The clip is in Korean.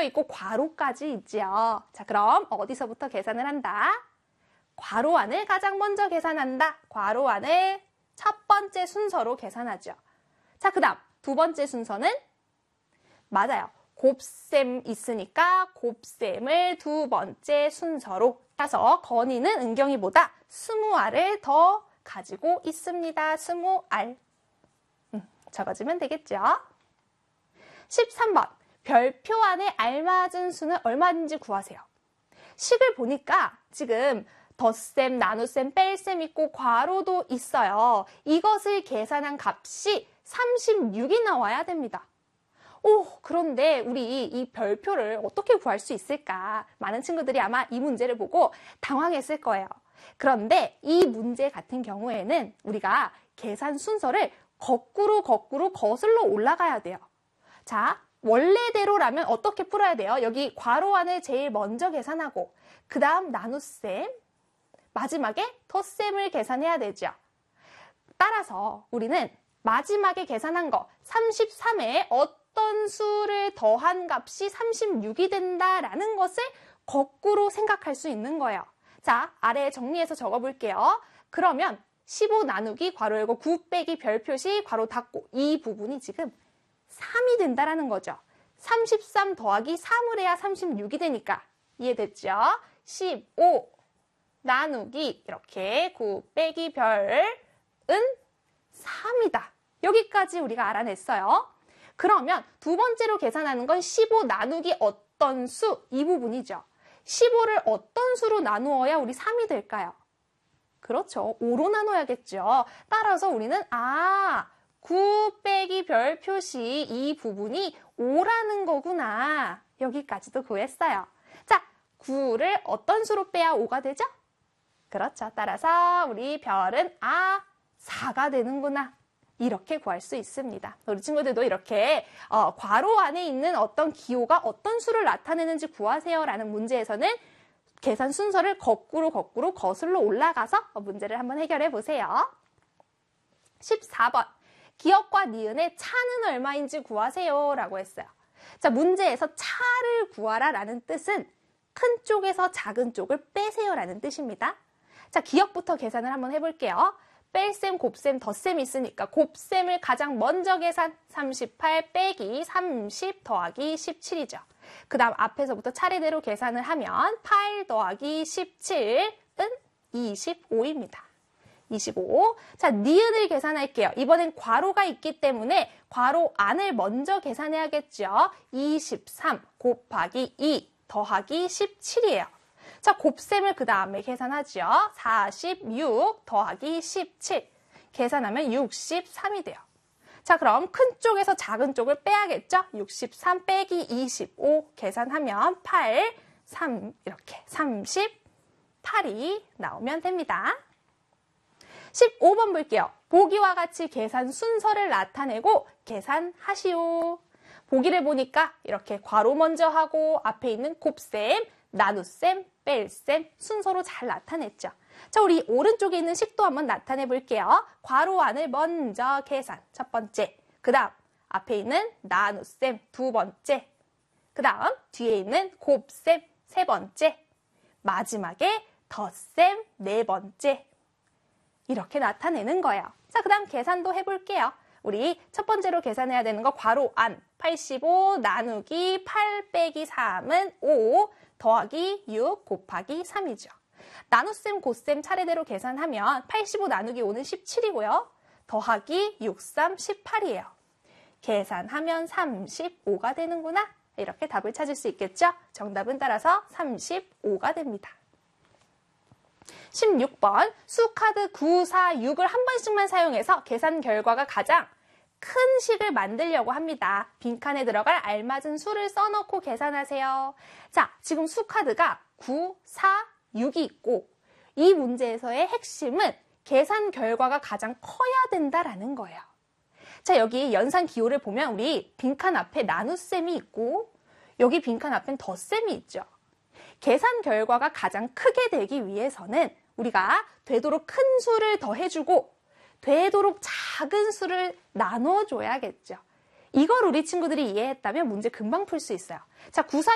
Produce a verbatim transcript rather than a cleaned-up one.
있고 괄호까지 있지요. 자, 그럼 어디서부터 계산을 한다? 괄호 안을 가장 먼저 계산한다. 괄호 안을 첫 번째 순서로 계산하죠. 자, 그 다음 두 번째 순서는 맞아요. 곱셈 있으니까 곱셈을 두 번째 순서로 해서 건이는 은경이보다 스무 알을 더 가지고 있습니다. 스무 알. 음, 적어주면 되겠죠. 십삼 번. 별표 안에 알맞은 수는 얼마인지 구하세요. 식을 보니까 지금 덧셈, 나눗셈, 뺄셈 있고 괄호도 있어요. 이것을 계산한 값이 삼십육이 나와야 됩니다. 오, 그런데 우리 이 별표를 어떻게 구할 수 있을까? 많은 친구들이 아마 이 문제를 보고 당황했을 거예요. 그런데 이 문제 같은 경우에는 우리가 계산 순서를 거꾸로 거꾸로 거슬러 올라가야 돼요. 자, 원래대로라면 어떻게 풀어야 돼요? 여기 괄호 안을 제일 먼저 계산하고 그 다음 나눗셈, 마지막에 덧셈을 계산해야 되죠. 따라서 우리는 마지막에 계산한 거 삼십삼에 어떤 수를 더한 값이 삼십육이 된다라는 것을 거꾸로 생각할 수 있는 거예요. 자, 아래에 정리해서 적어볼게요. 그러면 십오 나누기 괄호 열고 구 빼기 별표시 괄호 닫고 이 부분이 지금 삼이 된다라는 거죠. 삼십삼 더하기 삼을 해야 삼십육이 되니까 이해됐죠? 십오 나누기 이렇게 구 빼기 별은 삼이다. 여기까지 우리가 알아냈어요. 그러면 두 번째로 계산하는 건 십오 나누기 어떤 수 이 부분이죠. 십오를 어떤 수로 나누어야 우리 삼이 될까요? 그렇죠. 오로 나눠야겠죠. 따라서 우리는 아 구 빼기 별 표시 이 부분이 오라는 거구나. 여기까지도 구했어요. 자, 구를 어떤 수로 빼야 오가 되죠? 그렇죠. 따라서 우리 별은 아 사가 되는구나. 이렇게 구할 수 있습니다. 우리 친구들도 이렇게 어, 괄호 안에 있는 어떤 기호가 어떤 수를 나타내는지 구하세요 라는 문제에서는 계산 순서를 거꾸로 거꾸로 거슬러 올라가서 문제를 한번 해결해 보세요. 십사 번. 기역과 니은의 차는 얼마인지 구하세요 라고 했어요. 자, 문제에서 차를 구하라 라는 뜻은 큰 쪽에서 작은 쪽을 빼세요 라는 뜻입니다. 자, 기역부터 계산을 한번 해볼게요. 뺄셈, 곱셈, 덧셈이 있으니까 곱셈을 가장 먼저 계산 삼십팔 빼기 삼십 더하기 십칠이죠. 그 다음 앞에서부터 차례대로 계산을 하면 팔 더하기 십칠은 이십오입니다. 이십오. 자, 니은을 계산할게요. 이번엔 괄호가 있기 때문에 괄호 안을 먼저 계산해야겠죠. 이십삼 곱하기 이 더하기 십칠이에요. 자, 곱셈을 그 다음에 계산하죠. 사십육 더하기 십칠. 계산하면 육십삼이 돼요. 자, 그럼 큰 쪽에서 작은 쪽을 빼야겠죠. 육십삼 빼기 이십오 계산하면 팔, 삼 이렇게 삼십팔이 나오면 됩니다. 십오 번 볼게요. 보기와 같이 계산 순서를 나타내고 계산하시오. 보기를 보니까 이렇게 괄호 먼저 하고 앞에 있는 곱셈, 나눗셈, 뺄셈 순서로 잘 나타냈죠. 자, 우리 오른쪽에 있는 식도 한번 나타내 볼게요. 괄호 안을 먼저 계산 첫 번째, 그 다음 앞에 있는 나눗셈 두 번째, 그 다음 뒤에 있는 곱셈 세 번째, 마지막에 덧셈 네 번째. 이렇게 나타내는 거예요. 자, 그 다음 계산도 해볼게요. 우리 첫 번째로 계산해야 되는 거 괄호 안 팔십오 나누기 팔 빼기 삼은 오 더하기 육 곱하기 삼이죠. 나눗셈, 곱셈 차례대로 계산하면 팔십오 나누기 오는 십칠이고요. 더하기 육, 삼, 십팔이에요. 계산하면 삼십오가 되는구나. 이렇게 답을 찾을 수 있겠죠? 정답은 따라서 삼십오가 됩니다. 십육 번. 수카드 구, 사, 육을 한 번씩만 사용해서 계산 결과가 가장 큰 식을 만들려고 합니다. 빈칸에 들어갈 알맞은 수를 써놓고 계산하세요. 자, 지금 수카드가 구, 사, 육이 있고 이 문제에서의 핵심은 계산 결과가 가장 커야 된다라는 거예요. 자, 여기 연산 기호를 보면 우리 빈칸 앞에 나눗셈이 있고 여기 빈칸 앞엔 덧셈이 있죠. 계산 결과가 가장 크게 되기 위해서는 우리가 되도록 큰 수를 더해주고 되도록 작은 수를 나눠줘야겠죠. 이걸 우리 친구들이 이해했다면 문제 금방 풀 수 있어요. 자, 구, 사,